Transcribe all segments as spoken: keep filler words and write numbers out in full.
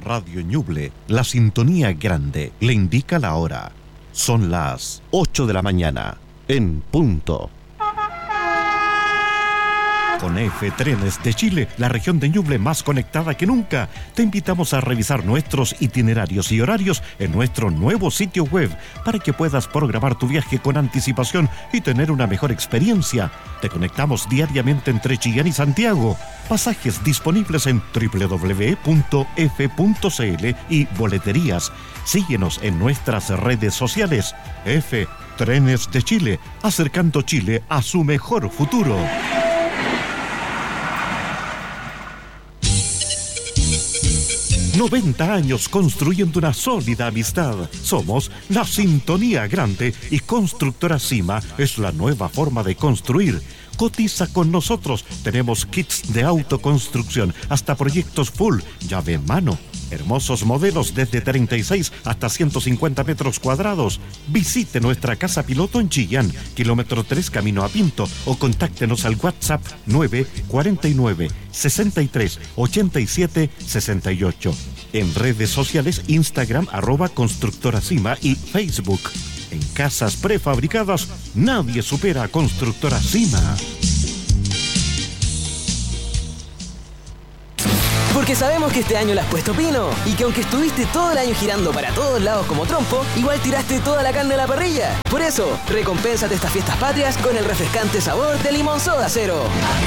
Radio Ñuble, la sintonía grande, le indica la hora. Son las ocho de la mañana, en punto. Con F Trenes de Chile, la región de Ñuble más conectada que nunca, te invitamos a revisar nuestros itinerarios y horarios en nuestro nuevo sitio web para que puedas programar tu viaje con anticipación y tener una mejor experiencia. Te conectamos diariamente entre Chillán y Santiago. Pasajes disponibles en doble u doble u doble u punto f punto c l y boleterías. Síguenos en nuestras redes sociales. F Trenes de Chile, acercando Chile a su mejor futuro. noventa años construyendo una sólida amistad. Somos la Sintonía Grande y Constructora Cima es la nueva forma de construir. Cotiza con nosotros. Tenemos kits de autoconstrucción hasta proyectos full, llave en mano. Hermosos modelos desde treinta y seis hasta ciento cincuenta metros cuadrados. Visite nuestra casa piloto en Chillán, kilómetro tres camino a Pinto, o contáctenos al WhatsApp nueve cuatro nueve, seis tres, ocho siete, seis ocho. En redes sociales, Instagram, arroba Constructora Cima y Facebook. En casas prefabricadas, nadie supera a Constructora Cima. Porque sabemos que este año le has puesto pino y que aunque estuviste todo el año girando para todos lados como trompo, igual tiraste toda la carne a la parrilla. Por eso, recompénsate estas fiestas patrias con el refrescante sabor de Limón Soda Cero.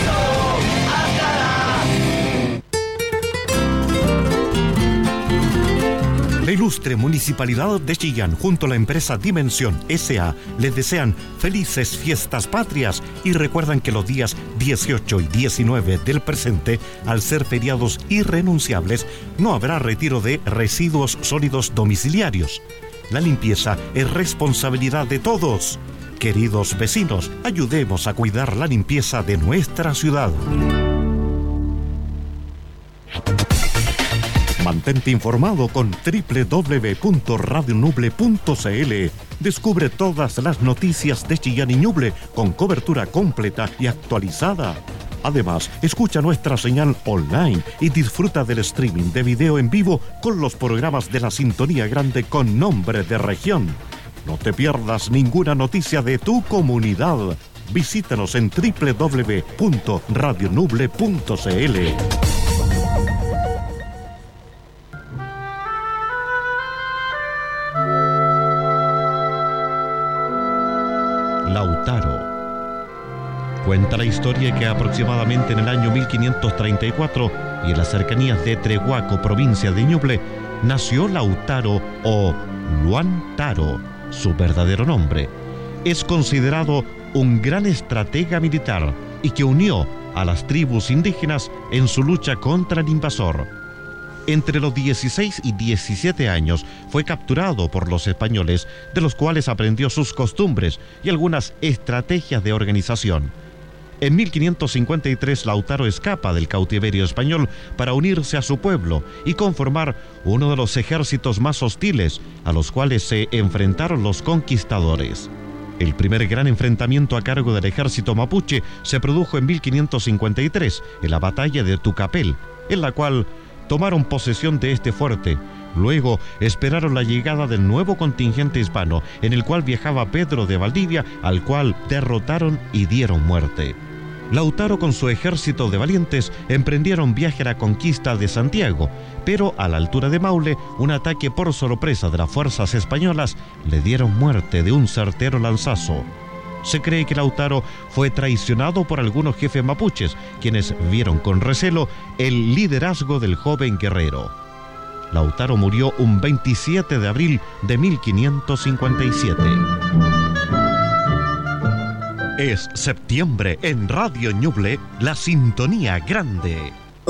La ilustre Municipalidad de Chillán junto a la empresa Dimensión S A les desean felices fiestas patrias y recuerdan que los días dieciocho y diecinueve del presente, al ser feriados irrenunciables, no habrá retiro de residuos sólidos domiciliarios. La limpieza es responsabilidad de todos. Queridos vecinos, ayudemos a cuidar la limpieza de nuestra ciudad. Mantente informado con doble u doble u doble u punto radio ñuble punto c l. Descubre todas las noticias de Chillán y Ñuble con cobertura completa y actualizada. Además, escucha nuestra señal online y disfruta del streaming de video en vivo con los programas de la Sintonía Grande con nombre de región. No te pierdas ninguna noticia de tu comunidad. Visítanos en doble u doble u doble u punto radio ñuble punto c l. Lautaro. Cuenta la historia que aproximadamente en el año mil quinientos treinta y cuatro y en las cercanías de Trehuaco, provincia de Ñuble, nació Lautaro o Luantaro, su verdadero nombre. Es considerado un gran estratega militar y que unió a las tribus indígenas en su lucha contra el invasor. Entre los dieciséis y diecisiete años fue capturado por los españoles, de los cuales aprendió sus costumbres y algunas estrategias de organización. En mil quinientos cincuenta y tres, Lautaro escapa del cautiverio español para unirse a su pueblo y conformar uno de los ejércitos más hostiles a los cuales se enfrentaron los conquistadores. El primer gran enfrentamiento a cargo del ejército mapuche se produjo en mil quinientos cincuenta y tres, en la batalla de Tucapel, en la cual tomaron posesión de este fuerte. Luego esperaron la llegada del nuevo contingente hispano, en el cual viajaba Pedro de Valdivia, al cual derrotaron y dieron muerte. Lautaro con su ejército de valientes emprendieron viaje a la conquista de Santiago, pero a la altura de Maule, un ataque por sorpresa de las fuerzas españolas le dieron muerte de un certero lanzazo. Se cree que Lautaro fue traicionado por algunos jefes mapuches, quienes vieron con recelo el liderazgo del joven guerrero. Lautaro murió un veintisiete de abril de mil quinientos cincuenta y siete. Es septiembre en Radio Ñuble, la Sintonía Grande.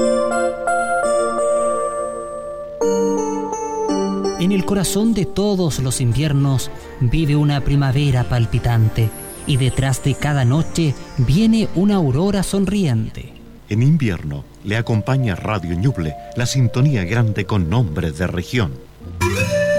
En el corazón de todos los inviernos vive una primavera palpitante. Y detrás de cada noche viene una aurora sonriente. En invierno le acompaña Radio Ñuble, la Sintonía Grande con nombre de región.